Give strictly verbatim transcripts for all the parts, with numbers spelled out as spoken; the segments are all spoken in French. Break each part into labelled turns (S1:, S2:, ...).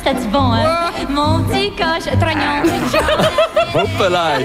S1: serait du bon, hein? Mon petit coche, trognon.
S2: Hop là!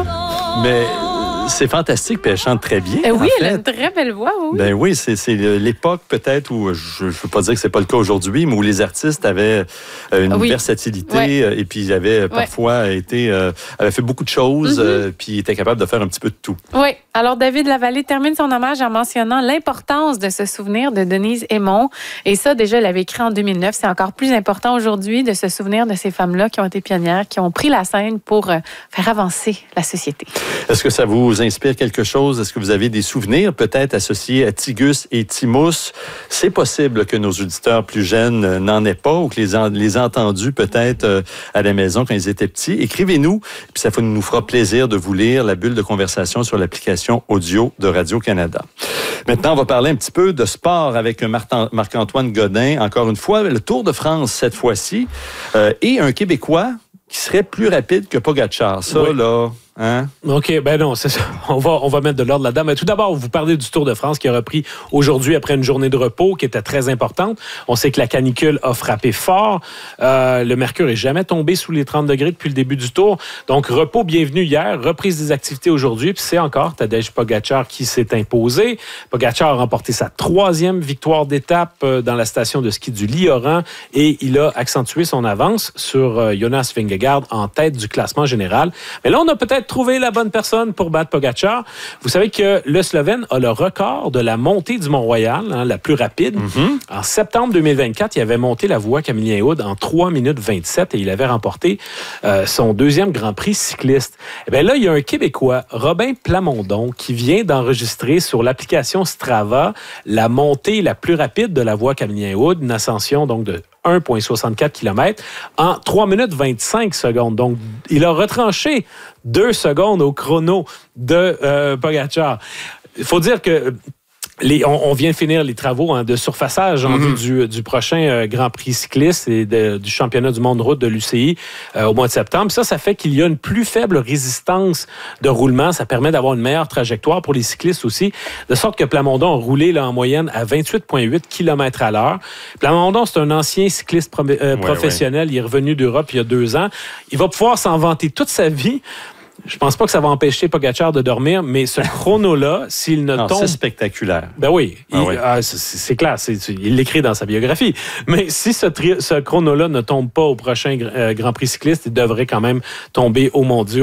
S2: Mais c'est fantastique, puis elle chante très bien.
S3: Euh, oui,
S2: elle
S3: a une très belle voix, oui.
S2: Ben oui, c'est, c'est l'époque peut-être où, je ne veux pas dire que c'est pas le cas aujourd'hui, mais où les artistes avaient une oui. versatilité ouais. et puis ils avaient parfois ouais. été, euh, avaient fait beaucoup de choses, mm-hmm. euh, puis étaient capables de faire un petit peu de tout.
S3: Oui. Alors, David Lavallée termine son hommage en mentionnant l'importance de se souvenir de Denise Hémon. Et ça, déjà, elle l'avait écrit en deux mille neuf. C'est encore plus important aujourd'hui de se souvenir de ces femmes-là qui ont été pionnières, qui ont pris la scène pour euh, faire avancer la société.
S2: Est-ce que ça vous inspire quelque chose? Est-ce que vous avez des souvenirs peut-être associés à Tigus et Timous? C'est possible que nos auditeurs plus jeunes n'en aient pas ou que les, en, les entendus peut-être euh, à la maison quand ils étaient petits. Écrivez-nous, puis ça nous fera plaisir de vous lire la bulle de conversation sur l'application audio de Radio-Canada. Maintenant, on va parler un petit peu de sport avec Marc-Antoine Godin. Encore une fois, le Tour de France cette fois-ci. Euh, et un Québécois qui serait plus rapide que Pogacar. Ça, oui. là... Hein?
S4: OK, ben non, c'est ça. On va, on va mettre de l'ordre là-dedans. Mais tout d'abord, vous parlez du Tour de France qui a repris aujourd'hui après une journée de repos qui était très importante. On sait que la canicule a frappé fort. Euh, le mercure n'est jamais tombé sous les trente degrés depuis le début du Tour. Donc, repos bienvenu hier, reprise des activités aujourd'hui. Puis c'est encore Tadej Pogacar qui s'est imposé. Pogacar a remporté sa troisième victoire d'étape dans la station de ski du Lioran et il a accentué son avance sur Jonas Vingegaard en tête du classement général. Mais là, on a peut-être trouver la bonne personne pour battre Pogacar. Vous savez que le Slovène a le record de la montée du Mont-Royal, hein, la plus rapide. Mm-hmm. En septembre deux mille vingt-quatre, il avait monté la voie Camillien Houde en trois minutes vingt-sept et il avait remporté euh, son deuxième Grand Prix cycliste. Et bien là, il y a un Québécois, Robin Plamondon, qui vient d'enregistrer sur l'application Strava la montée la plus rapide de la voie Camillien Houde, une ascension donc de un virgule soixante-quatre kilomètres en trois minutes vingt-cinq secondes. Donc, il a retranché deux secondes au chrono de euh, Pogacar. Il faut dire que Les, on, on vient de finir les travaux hein, de surfaçage en vue mm-hmm. du, du prochain euh, Grand Prix cycliste et de, du championnat du monde route de l'U C I euh, au mois de septembre. Ça, ça fait qu'il y a une plus faible résistance de roulement. Ça permet d'avoir une meilleure trajectoire pour les cyclistes aussi, de sorte que Plamondon a roulé là, en moyenne à vingt-huit virgule huit kilomètres à l'heure. Plamondon, c'est un ancien cycliste pro- euh, professionnel. Ouais, ouais. Il est revenu d'Europe il y a deux ans. Il va pouvoir s'en vanter toute sa vie. Je pense pas que ça va empêcher Pogacar de dormir, mais ce chrono-là, s'il ne
S2: non,
S4: tombe...
S2: c'est spectaculaire.
S4: Ben oui,
S2: ah
S4: il,
S2: oui.
S4: Ah, c'est, c'est clair, c'est, il l'écrit dans sa biographie. Mais si ce, tri- ce chrono-là ne tombe pas au prochain euh, Grand Prix cycliste, il devrait quand même tomber au mondial.